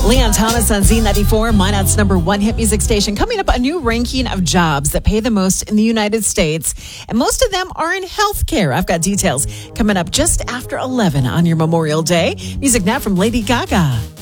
Leon Thomas on Z94, Minot's number one hit music station. Coming up, a new ranking of jobs that pay the most in the United States. And most of them are in healthcare. I've got details coming up just after 11 on your Memorial Day. Music now from Lady Gaga.